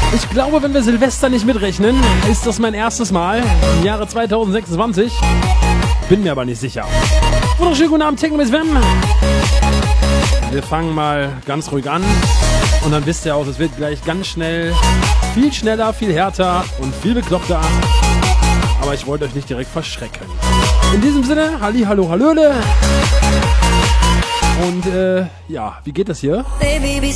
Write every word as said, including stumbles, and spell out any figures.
Ich glaube, wenn wir Silvester nicht mitrechnen, ist das mein erstes Mal im Jahre zweitausendsechsundzwanzig. Bin mir aber nicht sicher. Wunderschönen guten Abend, Techno Miss Wem. Wir fangen mal ganz ruhig an und dann wisst ihr auch, es wird gleich ganz schnell, viel schneller, viel härter und viel bekloppter. Aber ich wollte euch nicht direkt verschrecken. In diesem Sinne, Halli, hallo, hallöle. Und äh, ja, wie geht das hier? Baby,